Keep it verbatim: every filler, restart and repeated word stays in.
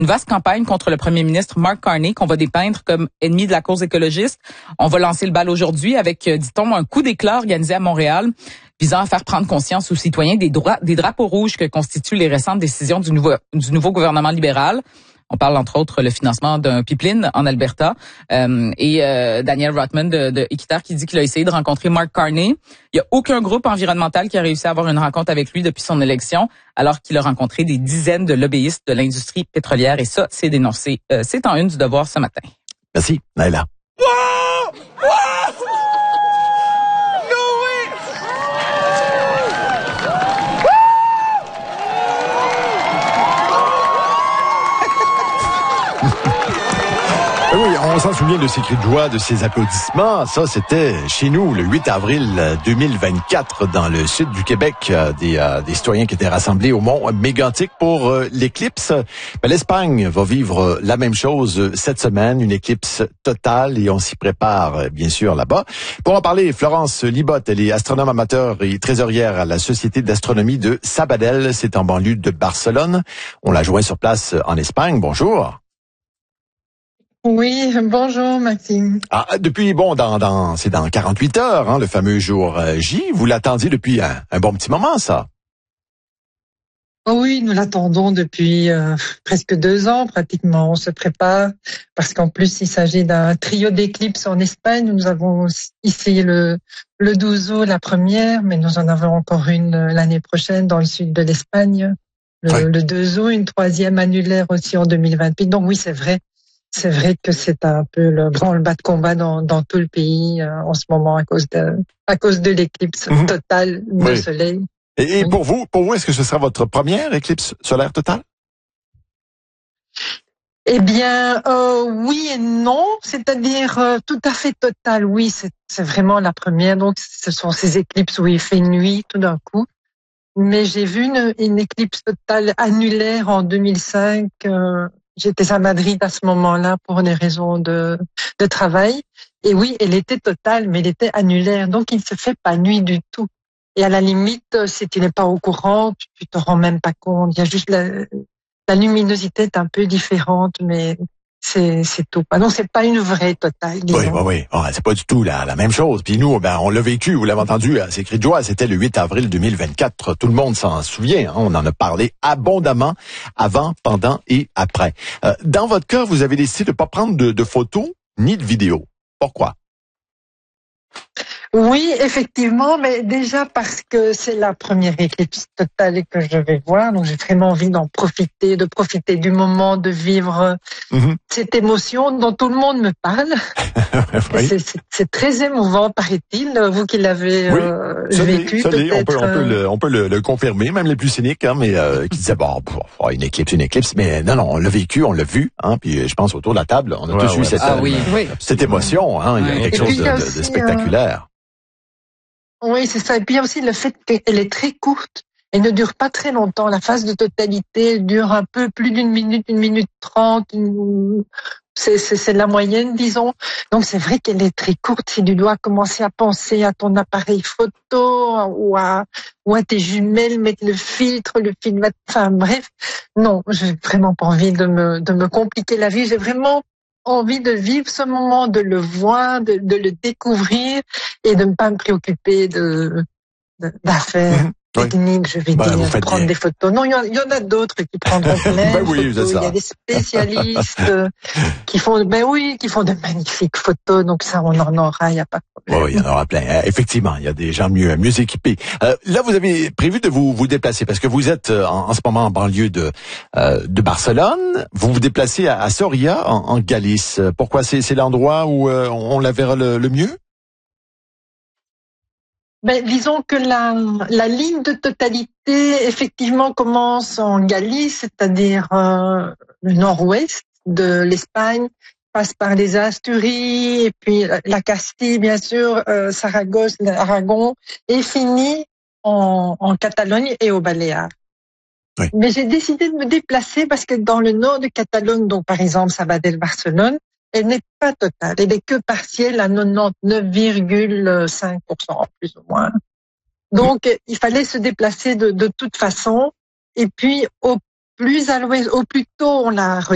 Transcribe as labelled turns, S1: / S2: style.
S1: une vaste campagne contre le premier ministre Mark Carney qu'on va dépeindre comme ennemi de la cause écologiste. On va lancer le bal aujourd'hui avec, dit-on, un coup d'éclat organisé à Montréal visant à faire prendre conscience aux citoyens des droits, des drapeaux rouges que constituent les récentes décisions du nouveau, du nouveau gouvernement libéral. On parle entre autres le financement d'un pipeline en Alberta. Euh, et euh, Daniel Rotman de, de Équiterre qui dit qu'il a essayé de rencontrer Mark Carney. Il n'y a aucun groupe environnemental qui a réussi à avoir une rencontre avec lui depuis son élection, alors qu'il a rencontré des dizaines de lobbyistes de l'industrie pétrolière. Et ça, c'est dénoncé. Euh, c'est en une du Devoir ce matin.
S2: Merci, Naila.
S3: Wow! Wow!
S2: Oui, on s'en souvient de ces cris de joie, de ces applaudissements. Ça, c'était chez nous le huit avril deux mille vingt-quatre dans le sud du Québec. Des, euh, des citoyens qui étaient rassemblés au mont Mégantic pour euh, l'éclipse. Ben, l'Espagne va vivre la même chose cette semaine, une éclipse totale et on s'y prépare bien sûr là-bas. Pour en parler, Florence Libotte, elle est astronome amateur et trésorière à la Société d'astronomie de Sabadell. C'est en banlieue de Barcelone. On l'a joint sur place en Espagne. Bonjour.
S4: Oui, bonjour Maxime.
S2: Ah, depuis, bon, dans, dans, c'est dans quarante-huit heures, hein, le fameux jour euh, J. Vous l'attendiez depuis un, un bon petit moment, ça?
S4: Oh oui, nous l'attendons depuis euh, presque deux ans pratiquement. On se prépare parce qu'en plus, il s'agit d'un trio d'éclipses en Espagne. Nous avons ici le, le douze août, la première, mais nous en avons encore une l'année prochaine dans le sud de l'Espagne. Le, oui. le deux août, une troisième annulaire aussi en deux mille vingt-huit. Donc oui, c'est vrai. C'est vrai que c'est un peu le branle-bas de combat dans, dans tout le pays euh, en ce moment à cause de, à cause de l'éclipse mmh. totale du
S2: oui.
S4: soleil.
S2: Et, et
S4: oui.
S2: pour vous, pour vous, est-ce que ce sera votre première éclipse solaire totale?
S4: Eh bien, euh, oui et non, c'est-à-dire euh, tout à fait totale. Oui, c'est, c'est vraiment la première. Donc, ce sont ces éclipses où il fait nuit tout d'un coup. Mais j'ai vu une, une éclipse totale annulaire en deux mille cinq. Euh, J'étais à Madrid à ce moment-là pour des raisons de, de travail. Et oui, elle était totale, mais elle était annulaire. Donc, il ne se fait pas nuit du tout. Et à la limite, si tu n'es pas au courant, tu, tu te rends même pas compte. Il y a juste la, la luminosité est un peu différente, mais c'est, c'est tout. Ah non, c'est pas une vraie totale. Disons.
S2: Oui, oui, oui. Oh, c'est pas du tout la, la même chose. Puis nous, ben, on l'a vécu, vous l'avez entendu, ces cris de joie, c'était le huit avril deux mille vingt-quatre. Tout le monde s'en souvient. Hein? On en a parlé abondamment avant, pendant et après. Euh, dans votre cas, vous avez décidé de pas prendre de, de photos ni de vidéos. Pourquoi?
S4: Oui, effectivement, mais déjà parce que c'est la première éclipse totale que je vais voir, donc j'ai vraiment envie d'en profiter, de profiter du moment, de vivre mm-hmm. cette émotion dont tout le monde me parle. oui. c'est, c'est, c'est très émouvant, paraît-il, vous qui l'avez
S2: oui,
S4: euh,
S2: ça
S4: vécu.
S2: L'est, ça
S4: l'est.
S2: On peut, on peut, le, on peut le, le confirmer, même les plus cyniques, hein, mais euh, qui disaient bon, bon, une éclipse, une éclipse, mais non, non, on l'a vécu, on l'a vu, hein, puis je pense autour de la table, on a ouais, tous ouais, eu cette,
S1: ah, oui.
S2: euh, cette émotion, hein, il y a quelque chose de, aussi, de spectaculaire.
S4: Euh... Oui, c'est ça. Et puis il y a aussi le fait qu'elle est très courte. Elle ne dure pas très longtemps. La phase de totalité elle dure un peu plus d'une minute, une minute trente. Une... C'est, c'est, c'est la moyenne, disons. Donc c'est vrai qu'elle est très courte. Si tu dois commencer à penser à ton appareil photo ou à, ou à tes jumelles, mettre le filtre, le film, enfin bref. Non, j'ai vraiment pas envie de me, de me compliquer la vie. J'ai vraiment envie de vivre ce moment, de le voir, de, de le découvrir et de ne pas me préoccuper de, de d'affaires mmh, techniques, oui. je vais bah, dire, de prendre bien. des photos. Non, il y, y en a d'autres qui prendront plein
S2: ben
S4: de
S2: oui,
S4: photos. Il y a des spécialistes qui font, ben oui, qui font de magnifiques photos. Donc ça, on en aura, il n'y a pas de problème.
S2: Oui, il y en aura plein. Euh, effectivement, il y a des gens mieux, mieux équipés. Euh, là, vous avez prévu de vous, vous déplacer parce que vous êtes en, en ce moment en banlieue de, euh, de Barcelone. Vous vous déplacez à, à Soria, en, en Galice. Pourquoi c'est, c'est l'endroit où euh, on la verra le, le mieux?
S4: Ben, disons que la, la ligne de totalité, effectivement, commence en Galice, c'est-à-dire euh, le nord-ouest de l'Espagne, passe par les Asturies, et puis la Castille, bien sûr, euh, Saragosse, l'Aragon, et finit en, en Catalogne et aux Baléares. Oui. Mais j'ai décidé de me déplacer parce que dans le nord de Catalogne, donc par exemple Sabadell-Barcelone, elle n'est pas totale, elle est que partielle à quatre-vingt-dix-neuf virgule cinq pour cent plus ou moins. Donc oui. il fallait se déplacer de, de toute façon. Et puis au plus à l'ouest, au plus tôt on la